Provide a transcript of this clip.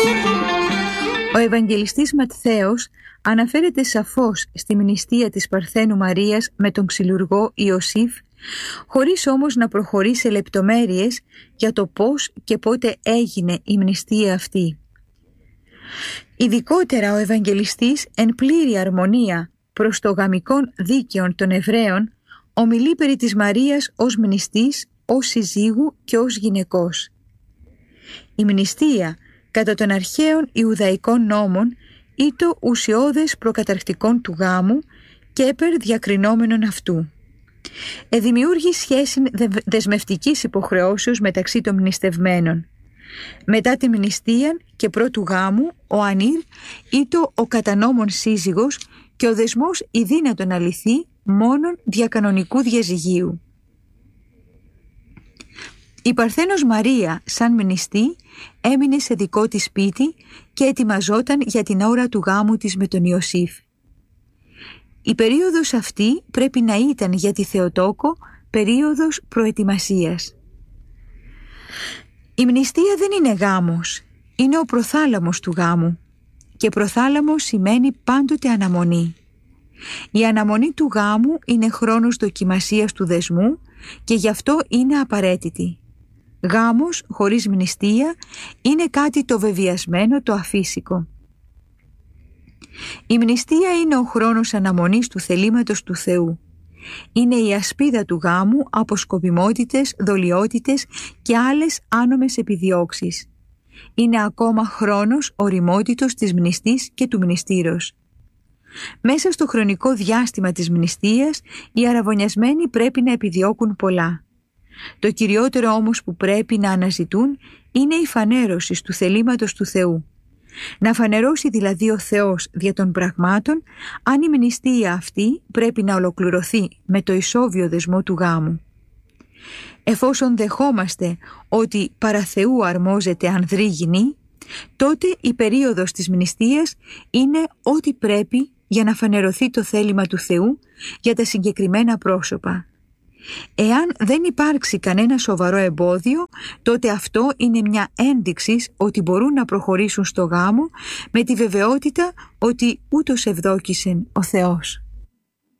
Ο Ευαγγελιστής Ματθαίος αναφέρεται σαφώς στη μνηστεία της Παρθένου Μαρίας με τον ξυλουργό Ιωσήφ, χωρίς όμως να προχωρεί σε λεπτομέρειες για το πώς και πότε έγινε η μνηστεία αυτή. Ειδικότερα ο Ευαγγελιστής, εν πλήρη αρμονία προς το γαμικών δίκαιον των Εβραίων, ομιλεί περί της Μαρίας ως μνηστής, ως συζύγου και ως γυναικός. Η μνηστεία κατά των αρχαίων Ιουδαϊκών νόμων ήτο ουσιώδες προκαταρκτικόν του γάμου και έπερ διακρινόμενον αυτού. Εδημιούργει σχέση δεσμευτικής υποχρεώσεως μεταξύ των μνηστευμένων. Μετά τη μνηστεία και πρώτου γάμου, ο ανήρ ήτο ο κατανόμων σύζυγος και ο δεσμός ιδύνατον αληθεί μόνον διακανονικού διαζυγίου. Η Παρθένος Μαρία, σαν μνηστή, έμεινε σε δικό της σπίτι και ετοιμαζόταν για την ώρα του γάμου της με τον Ιωσήφ. Η περίοδος αυτή πρέπει να ήταν για τη Θεοτόκο περίοδος προετοιμασίας. Η μνηστεία δεν είναι γάμος, είναι ο προθάλαμος του γάμου και προθάλαμος σημαίνει πάντοτε αναμονή. Η αναμονή του γάμου είναι χρόνος δοκιμασίας του δεσμού και γι' αυτό είναι απαραίτητη. Γάμος χωρίς μνηστεία είναι κάτι το βεβαιασμένο, το αφύσικο. Η μνηστεία είναι ο χρόνος αναμονής του θελήματος του Θεού. Είναι η ασπίδα του γάμου από σκοπιμότητες, δολιότητες και άλλες άνομες επιδιώξεις. Είναι ακόμα χρόνος οριμότητος της μνηστής και του μνηστήρος. Μέσα στο χρονικό διάστημα της μνηστείας, οι αραβωνιασμένοι πρέπει να επιδιώκουν πολλά. Το κυριότερο όμως που πρέπει να αναζητούν είναι η φανέρωση του θελήματος του Θεού. Να φανερώσει δηλαδή ο Θεός δια των πραγμάτων αν η μνηστεία αυτή πρέπει να ολοκληρωθεί με το ισόβιο δεσμό του γάμου. Εφόσον δεχόμαστε ότι παρά Θεού αρμόζεται ανδρή γυνή, τότε η περίοδος της μνηστείας είναι ό,τι πρέπει για να φανερωθεί το θέλημα του Θεού για τα συγκεκριμένα πρόσωπα. Εάν δεν υπάρξει κανένα σοβαρό εμπόδιο, τότε αυτό είναι μια ένδειξη ότι μπορούν να προχωρήσουν στο γάμο με τη βεβαιότητα ότι ούτως ευδόκησε ο Θεός.